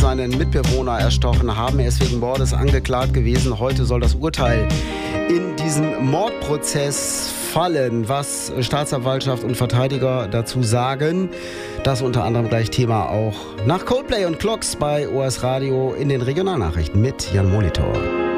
seinen Mitbewohner erstochen haben. Er ist wegen Mordes angeklagt gewesen. Heute soll das Urteil in diesem Mordprozess fallen. Was Staatsanwaltschaft und Verteidiger dazu sagen, das unter anderem gleich Thema auch nach Coldplay und Clocks bei OS Radio in den Regionalnachrichten mit Jan Molitor.